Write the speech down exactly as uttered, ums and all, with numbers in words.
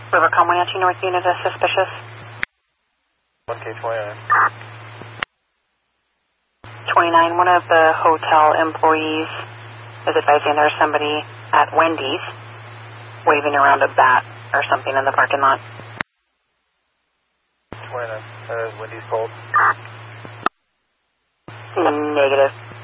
River Comanche North unit is suspicious. one K twenty-nine. twenty-nine, one of the hotel employees is advising there's somebody at Wendy's waving around a bat or something in the parking lot. twenty-nine, uh, Wendy's cold. Negative.